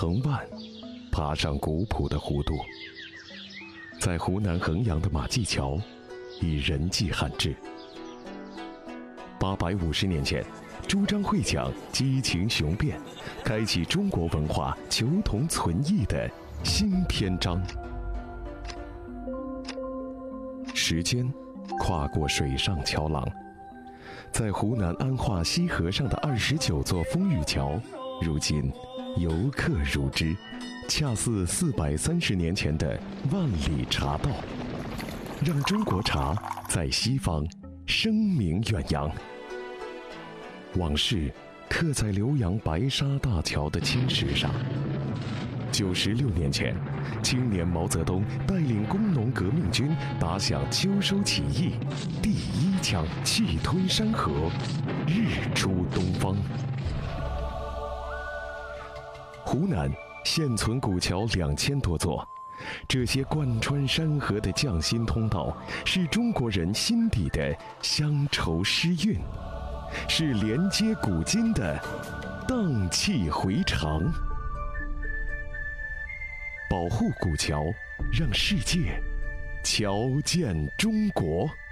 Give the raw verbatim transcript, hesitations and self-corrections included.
藤蔓，爬上古朴的弧度。在湖南衡阳的马驥桥，已人迹罕至。八百五十年前，朱张会讲激情雄辩，开启中国文化求同存异的新篇章。时间跨过水上桥廊，在湖南安化西河上的二十九座风雨桥，如今游客如织，恰似四百三十年前的万里茶道，让中国茶在西方声名远扬。往事刻在浏阳白沙大桥的青石上。九十六年前，青年毛泽东带领工农革命军打响秋收起义第一枪，气吞山河，日出东方。湖南现存古桥两千多座，这些贯穿山河的匠心通道，是中国人心底的乡愁诗韵，是连接古今的荡气回肠。保护古桥，让世界瞧见中国。